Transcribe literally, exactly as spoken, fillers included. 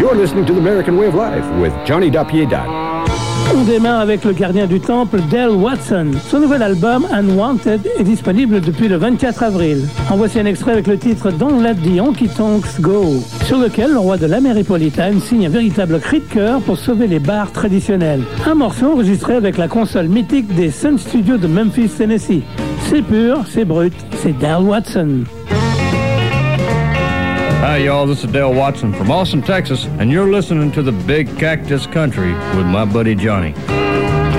You're listening to The American Way of Life with Johnny Dapiedad. On démarre avec le gardien du temple, Dale Watson. Son nouvel album, Unwanted, est disponible depuis le vingt-quatre avril. En voici un extrait avec le titre Don't Let the Honky Tonks Go, sur lequel le roi de l'Améripolitane signe un véritable cri de cœur pour sauver les bars traditionnels. Un morceau enregistré avec la console mythique des Sun Studios de Memphis, Tennessee. C'est pur, c'est brut, c'est Dale Watson. Hi, y'all. This is Dale Watson from Austin, Texas, and you're listening to the Big Cactus Country with my buddy Johnny.